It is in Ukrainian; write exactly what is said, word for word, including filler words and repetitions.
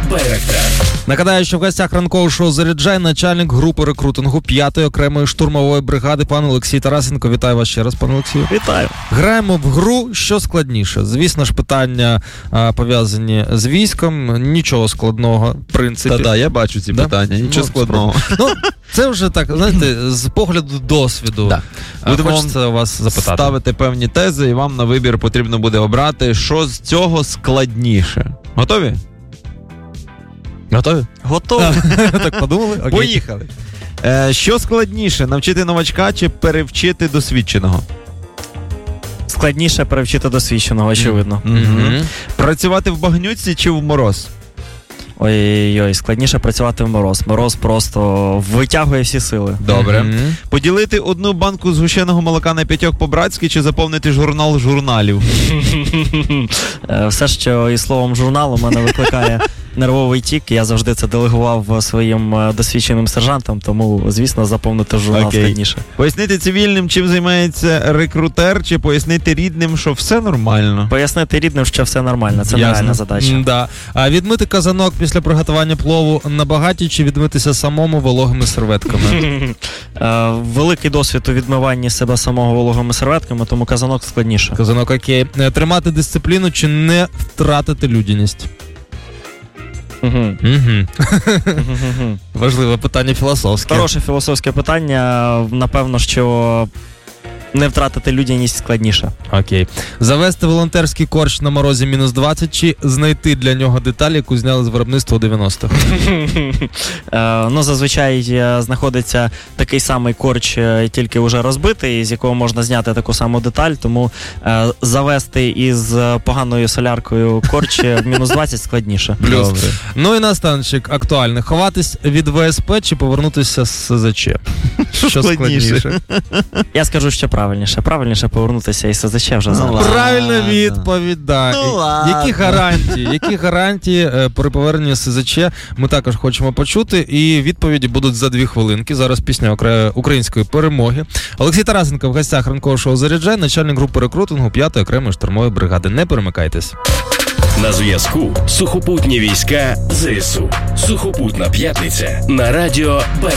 Байрактар. Нагадаю, що в гостях ранкового шоу «Заряджай» начальник групи рекрутингу п'ятої окремої штурмової бригади пан Олексій Тарасенко. Вітаю вас ще раз, пане Олексію. Вітаю. Граємо в гру, що складніше. Звісно ж, питання а, пов'язані з військом. Нічого складного, в принципі. Та-та, я бачу ці да? питання, нічого ну, складного. Ну, це вже так, знаєте, з погляду досвіду. Да. Будемо хочеться вас запитати. Ставити певні тези, і вам на вибір потрібно буде обрати, що з цього складніше. Готові? Готові? Готові. Так подумали? Окей. Поїхали. Е, що складніше, навчити новачка чи перевчити досвідченого? Складніше перевчити досвідченого, очевидно. Mm-hmm. Працювати в багнюці чи в мороз? Ой-ой-ой, складніше працювати в мороз. Мороз просто витягує всі сили. Добре. Mm-hmm. Поділити одну банку згущеного молока на п'ятьох по-братськи чи заповнити журнал журналів? Все, що і словом журнал у мене викликає нервовий тік. Я завжди це делегував своїм досвідченим сержантам, тому, звісно, заповнити журнал Окей. складніше. Пояснити цивільним, чим займається рекрутер, чи пояснити рідним, що все нормально? Пояснити рідним, що все нормально. Це Ясно. нереальна задача. Да. А відмити казанок після приготування плову на багаті чи відмитися самому вологими серветками? Великий досвід у відмиванні себе самого вологими серветками, тому казанок складніше. Казанок окей. Тримати дисципліну чи не втратити людяність? Угу. Угу. Важливе питання філософське. Хороше філософське питання. Напевно, що не втратити людяність складніше. Окей. Завести волонтерський корч на морозі мінус двадцять чи знайти для нього деталі, яку зняли з виробництва у дев'яностих? Ну, зазвичай знаходиться такий самий корч, тільки вже розбитий, з якого можна зняти таку саму деталь, тому завести із поганою соляркою корч в мінус двадцять складніше. Плюс. Ну і наостаночок актуальний. Ховатись від ВСП чи повернутися з СЗЧ? Що складніше? Я скажу, що правильніше. Правильніше повернутися із СЗЧ вже зараз. ладно. Правильна відповідь, да. Ну, ладно. Які гарантії, які гарантії е, при поверненні з СЗЧ ми також хочемо почути, і відповіді будуть за дві хвилинки. Зараз пісня окре... української перемоги. Олексій Тарасенко в гостях ранкового шоу «Заряджай», начальник групи рекрутингу п'ятої окремої штурмової бригади. Не перемикайтесь. На зв'язку сухопутні війська ЗСУ. Сухопутна п'ятниця на радіо Байрактар.